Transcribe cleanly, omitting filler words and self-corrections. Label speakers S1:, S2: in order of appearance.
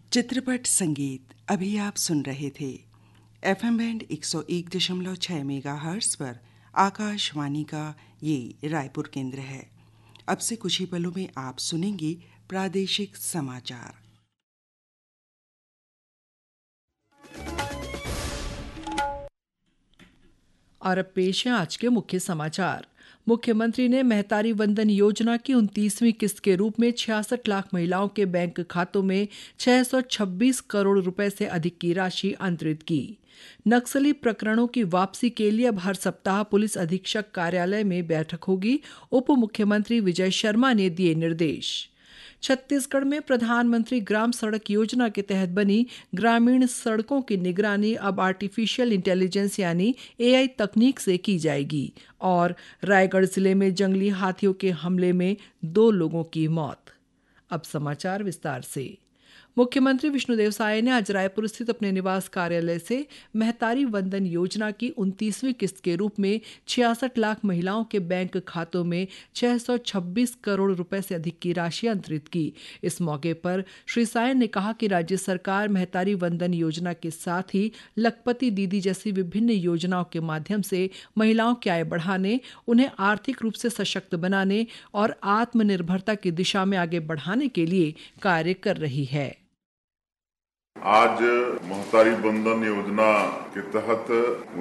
S1: चित्रपट संगीत अभी आप सुन रहे थे। एफएम बैंड 101.6 मेगाहर्ट्ज़ पर आकाशवाणी का ये रायपुर केंद्र है। अब से कुछ ही पलों में आप सुनेंगे प्रादेशिक समाचार।
S2: और अब पेश है आज के मुख्य समाचार। मुख्यमंत्री ने महतारी वंदन योजना की 29वीं किस्त के रूप में 66 लाख महिलाओं के बैंक खातों में 626 करोड़ रुपए से अधिक की राशि अंतरित की। नक्सली प्रकरणों की वापसी के लिए अब हर सप्ताह पुलिस अधीक्षक कार्यालय में बैठक होगी। उप मुख्यमंत्री विजय शर्मा ने दिए निर्देश। छत्तीसगढ़ में प्रधानमंत्री ग्राम सड़क योजना के तहत बनी ग्रामीण सड़कों की निगरानी अब आर्टिफिशियल इंटेलिजेंस यानी AI तकनीक से की जाएगी। और रायगढ़ जिले में जंगली हाथियों के हमले में 2 लोगों की मौत। अब समाचार विस्तार से। मुख्यमंत्री विष्णुदेव साय ने आज रायपुर स्थित अपने निवास कार्यालय से महतारी वंदन योजना की 29वीं किस्त के रूप में 66 लाख महिलाओं के बैंक खातों में 626 करोड़ रुपए से अधिक की राशि अंतरित की। इस मौके पर श्री साय ने कहा कि राज्य सरकार महतारी वंदन योजना के साथ ही लखपति दीदी जैसी विभिन्न योजनाओं के माध्यम से महिलाओं की आय बढ़ाने, उन्हें आर्थिक रूप से सशक्त बनाने और आत्मनिर्भरता की दिशा में आगे बढ़ाने के लिए कार्य कर रही है।
S3: आज महतारी वंदन योजना के तहत